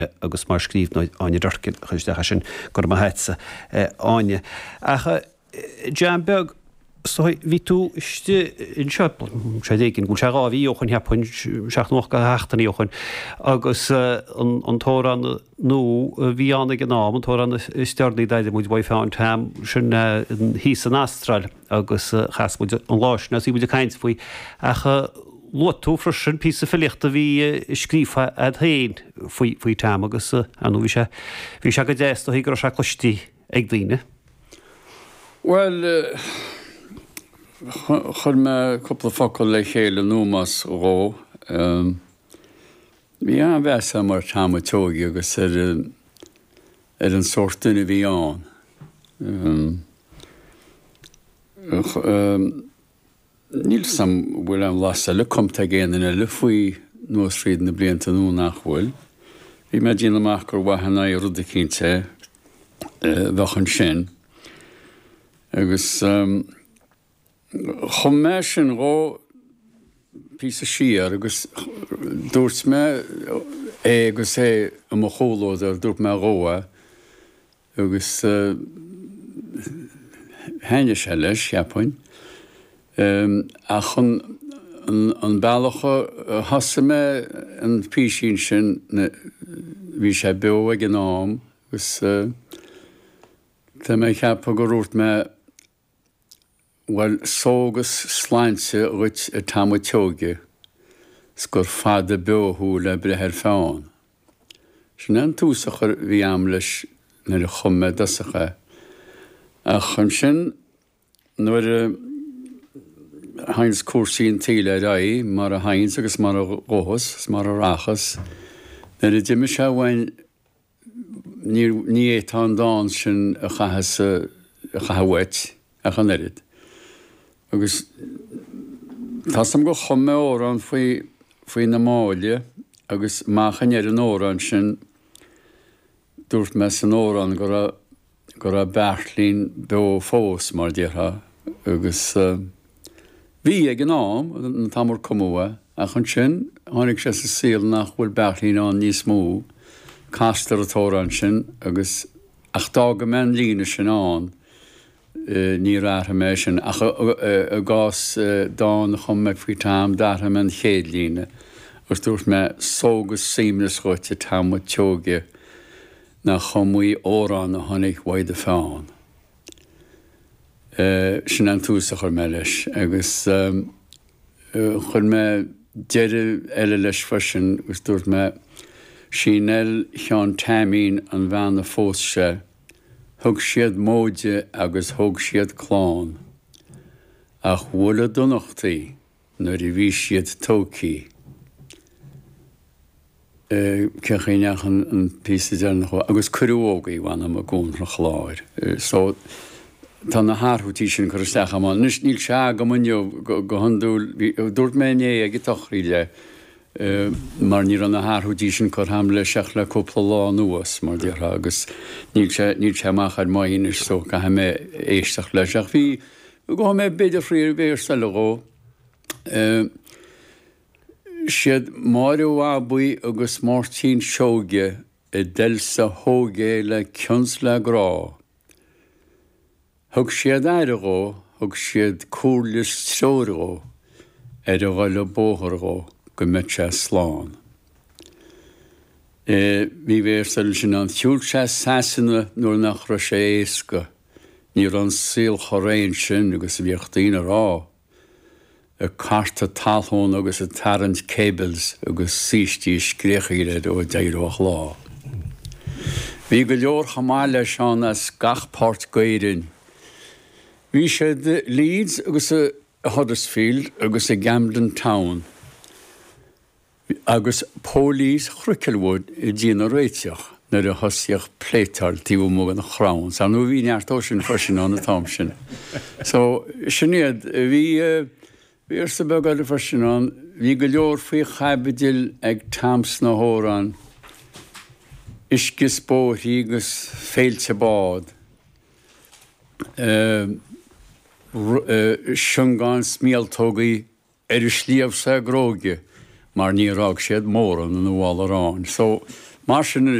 agus mar scríb aine dorcin chuisteach sin gur ma heitsa aine. Acha Jan Berg ví tú in seppel sé déginn gún se ráhí ochan heappain seach noch go heachtaí ochan agus an tóran nó bhí anna gan ná an tóran steirlaí deide múid bhaid fáin tam sin hí an astral agus chasmúid an láisna í bud a caiint faoi acha tú frisin pí a filichta bhí scrífa a héin faoi tam agus anú bhí se go déist hí gur se chlutí ag dlíine. Well, chur me couple focail le chéile nómas ró. Bhí an bheitsa mar támatógi agus an sortuna bhí an. Níl sam bhfuil an lasa le comta géanana le faoi nuas fríd na blianta nó nachhfuil. Bhí me díana amach gur wahanna I rud a cínte bhechan sin. Agus chum me sin rá pí a siar agus dúirt me agus am chólód dúirt me róa agus haine se leis cheappain. A chun an bailcha hasa me an písín sin bhí sé beo ag an nám agus tá mé cheappa go rúirt me well sógus sláinte ruit a támatógi gur fada beothú le brethir fáin. Sin an túsachar bhí am leis na a chumme dasacha. A chun sin nuair hains cuasaí tíle raí mar a hains agus mar a róhas, mar a rachas. Na a diimi se bhain ní étá an dáin sin a chahawet a chanerid. Agus tá sam go chumme órán faoi na máile agus máchan an órán sin dúirt me san órán gur a beartlín be fós mar dtíortha agus bhí ag an nám an tamar cumua a chun sin tháinig sé sa síl nach bhfuil beartlín an níos mó castar atórán sin agus ach dá go men líne sin an ní ratha mé sin ach a gás dáin chum me faoi tam dartha me an chéad líne agus dúirt me sógus símnas chuirte támatógi na chumí órán a tháinig waid a fáin. Sin an túsachar me leis agus chun me deireadh eile leis freisin agus dúirt me sinel cheann tamín an bhean na fós sé thug siad móide agus thug siad chlán. Ach bhfuil a donachtaí nuair I bhí siad tócaí. Cechéineach an písa dearnach agus cuireógaí bhain am a gún na chláir. So tá na háthútí sin chu isteach amán. Nus níl se go munneo go handúil dúirt mé é ag tochrí le mar ní an na háthútí sin chu ham le seach le cúpla lá nuas mar dtíortha agus níl sé amachchar maíonis so go ha mé éisteach leis ach bhí go mé beidir fríor bhéir sa leró. Siad Mário buí agus Martin seóge I delsa hógé le cions le grá. Thug siad airigó, thug siad cúrlis tseórigó, a le bóthirigó go mit sé sláán. Bhí bhéirstal sin an thiúil sé sasanna nuair nach ra sé éasca, ní an síl choréin sin agus bhíochtaína rá. A carta talthón agus a tarrant cables agus síistí scríochaíre ó déireach lá. Bhí go leor chamáil leis an as gachpáirt gairin. Bhí sé de Leeds agus a Huddersfield agus a Camden Town. Agus pólís Chruickelwood I dtíana réiteach nar a thosaíoch pléitar tíú mógan a chrán. Sa nó bhí neartó sin freisin an na tám sin. So sinnéad bhí sa begail freisin an bhí go leor faoi chaibidil ag tams na hórán iscis bóthaí agus féilte bád. Siungán smialtógaí slíomh sa gróge mar ní rag siad mór an bháil arán. So Mar sin